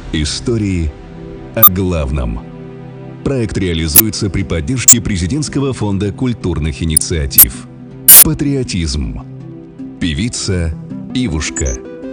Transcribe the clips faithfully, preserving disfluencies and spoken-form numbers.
Истории о главном. Проект реализуется при поддержке Президентского фонда культурных инициатив. Патриотизм. Певица Ивушка.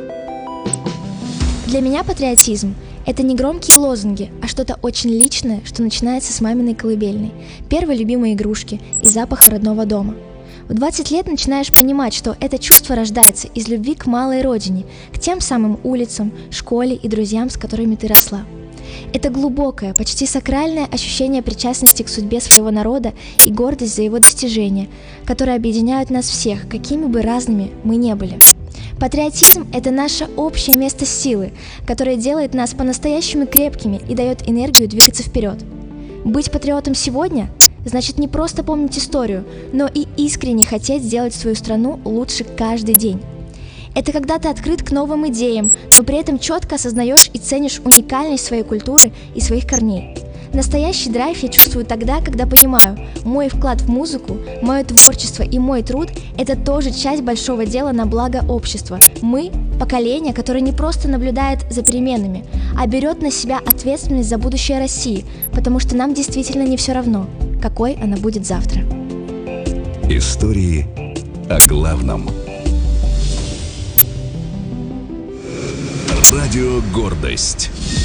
Для меня патриотизм – это не громкие лозунги, а что-то очень личное, что начинается с маминой колыбельной, первой любимой игрушки и запаха родного дома. В двадцать лет начинаешь понимать, что это чувство рождается из любви к малой родине, к тем самым улицам, школе и друзьям, с которыми ты росла. Это глубокое, почти сакральное ощущение причастности к судьбе своего народа и гордость за его достижения, которые объединяют нас всех, какими бы разными мы не были. Патриотизм – это наше общее место силы, которое делает нас по-настоящему крепкими и дает энергию двигаться вперед. Быть патриотом сегодня – значит не просто помнить историю, но и искренне хотеть сделать свою страну лучше каждый день. Это когда ты открыт к новым идеям, но при этом четко осознаешь и ценишь уникальность своей культуры и своих корней. Настоящий драйв я чувствую тогда, когда понимаю, мой вклад в музыку, мое творчество и мой труд – это тоже часть большого дела на благо общества. Мы – поколение, которое не просто наблюдает за переменами, а берет на себя ответственность за будущее России, потому что нам действительно не все равно, какой она будет завтра. Истории о главном. Радио «Гордость».